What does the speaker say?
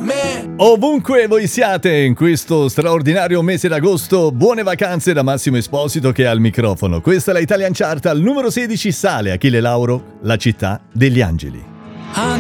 Ovunque voi siate in questo straordinario mese d'agosto, buone vacanze da Massimo Esposito che è al microfono. Questa è la Italian Chart, al numero 16 sale Achille Lauro, La città degli angeli.